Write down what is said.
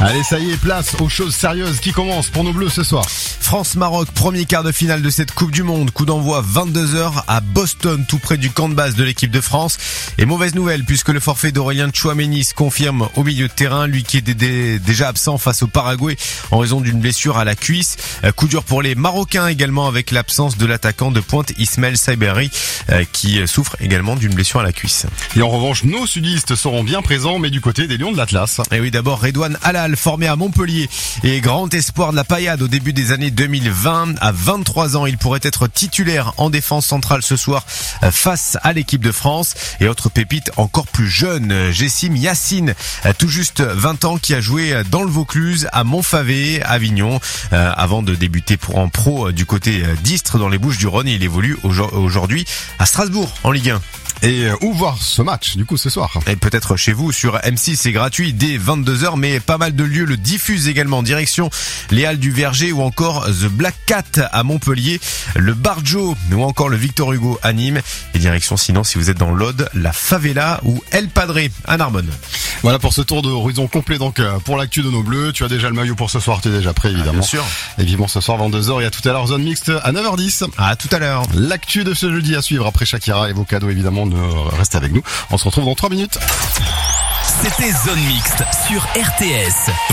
Allez, ça y est, place aux choses sérieuses qui commencent pour nos Bleus ce soir. France-Maroc, premier quart de finale de cette Coupe du Monde. Coup d'envoi 22h à Boston, tout près du camp de base de l'équipe de France. Et mauvaise nouvelle, puisque le forfait d'Aurélien Tchouaméni se confirme au milieu de terrain, lui qui est déjà absent face au Paraguay en raison d'une blessure à la cuisse. Coup dur pour les Marocains également, avec l'absence de l'attaquant de pointe Ismaël Saiberi, qui souffre également d'une blessure à la cuisse. Et en revanche, nos sudistes seront bien présents, mais du côté des Lions de l'Atlas. Et oui, d'abord Redouane Halal, formé à Montpellier et grand espoir de la paillade au début des années 2020. À 23 ans, il pourrait être titulaire en défense centrale ce soir face à l'équipe de France. Et autre pépite encore plus jeune, Jessim Yassine, tout juste 20 ans, qui a joué dans le Vaucluse, à Montfavet, Avignon, avant de débuter en pro du côté d'Istres dans les Bouches-du-Rhône. Il évolue aujourd'hui à Strasbourg en Ligue 1. Et où voir ce match du coup ce soir? Et peut-être chez vous sur M6, c'est gratuit dès 22h, mais pas mal de lieux le diffusent également. Direction les Halles du Verger ou encore The Black Cat à Montpellier, le Barjo ou encore le Victor Hugo à Nîmes. Et direction sinon, si vous êtes dans l'Aude, la Favela ou El Padre à Narbonne. Voilà pour ce tour d'horizon complet donc pour l'actu de nos Bleus. Tu as déjà le maillot pour ce soir, tu es déjà prêt évidemment. Bien sûr. Et vivement ce soir 22h et à tout à l'heure zone mixte à 9h10. À tout à l'heure. L'actu de ce jeudi à suivre après Shakira et vos cadeaux évidemment. Restez avec nous. On se retrouve dans 3 minutes. C'était Zone Mixte sur RTS.